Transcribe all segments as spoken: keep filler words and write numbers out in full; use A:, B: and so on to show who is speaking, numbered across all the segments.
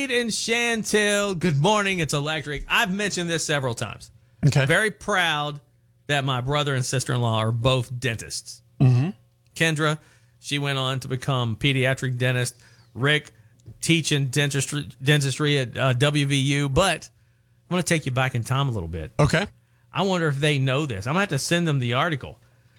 A: And Chantel, good morning. It's Electric. I've mentioned this several times.
B: Okay.
A: Very proud that my brother and sister-in-law are both dentists.
B: Mm-hmm.
A: Kendra, she went on to become pediatric dentist. Rick, teaching dentistry, dentistry at uh, W V U. But I'm going to take you back in time a little bit.
B: Okay.
A: I wonder if they know this. I'm going to have to send them the article.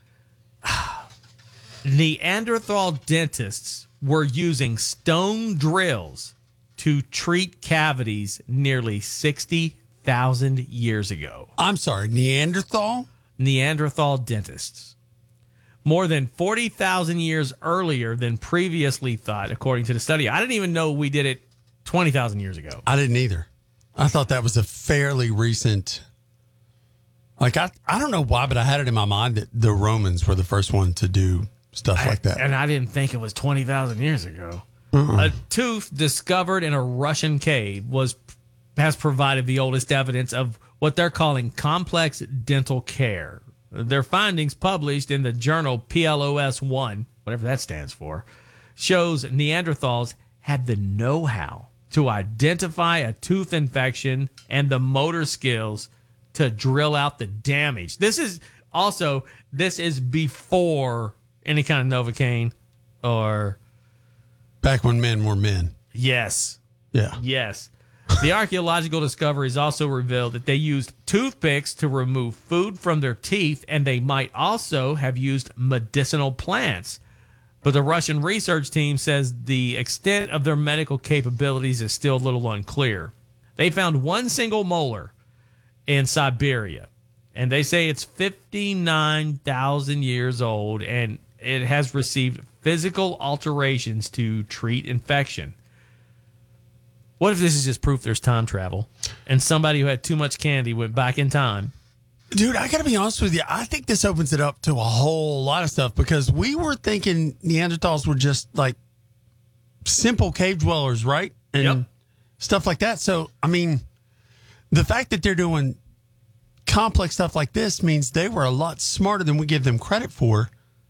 A: Neanderthal dentists were using stone drills to treat cavities nearly sixty thousand years ago.
B: I'm sorry, Neanderthal?
A: Neanderthal dentists. More than forty thousand years earlier than previously thought, according to the study. I didn't even know we did it twenty thousand years ago.
B: I didn't either. I thought that was a fairly recent. Like, I, I don't know why, but I had it in my mind that the Romans were the first one to do stuff like that.
A: And I didn't think it was twenty thousand years ago.
B: Uh-uh.
A: A tooth discovered in a Russian cave was has provided the oldest evidence of what they're calling complex dental care. Their findings, published in the journal P L O S one, whatever that stands for, shows Neanderthals had the know-how to identify a tooth infection and the motor skills to drill out the damage. This is also, this is before any kind of Novocaine or...
B: Back when men were men.
A: Yes.
B: Yeah.
A: Yes. The archaeological discoveries also revealed that they used toothpicks to remove food from their teeth, and they might also have used medicinal plants. But the Russian research team says the extent of their medical capabilities is still a little unclear. They found one single molar in Siberia, and they say it's fifty-nine thousand years old, and it has received physical alterations to treat infection. What if this is just proof there's time travel and somebody who had too much candy went back in time?
B: Dude, I got to be honest with you. I think this opens it up to a whole lot of stuff because we were thinking Neanderthals were just like simple cave dwellers, right? And
A: Yep.
B: stuff like that. So, I mean, the fact that they're doing complex stuff like this means they were a lot smarter than we give them credit for.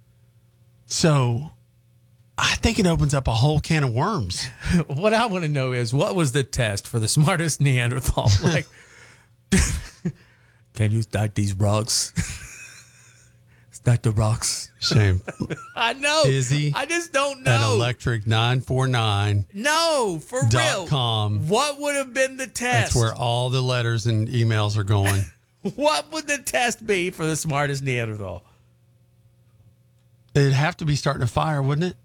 B: So, I think it opens up a whole can of worms.
A: What I want to know is, what was the test for the smartest Neanderthal? Like, can you stack these rocks? Stack the rocks.
B: Shame.
A: I know.
B: Izzy
A: I just don't
B: At
A: know.
B: electric nine four nine
A: No, for
B: dot
A: real.
B: com.
A: What would have been the test?
B: That's where all the letters and emails are going.
A: What would the test be for the smartest Neanderthal?
B: It'd have to be starting a fire, wouldn't it?